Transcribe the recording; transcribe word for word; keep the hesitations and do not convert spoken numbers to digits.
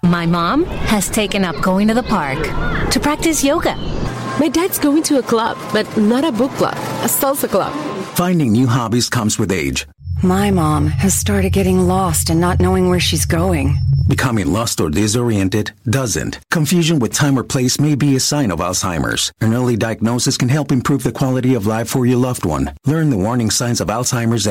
My mom has taken up going to the park to practice yoga. My dad's going to a club, but not a book club, a salsa club. Finding new hobbies comes with age. My mom has started getting lost and not knowing where she's going. Becoming lost or disoriented doesn't. Confusion with time or place may be a sign of Alzheimer's. An early diagnosis can help improve the quality of life for your loved one. Learn the warning signs of Alzheimer's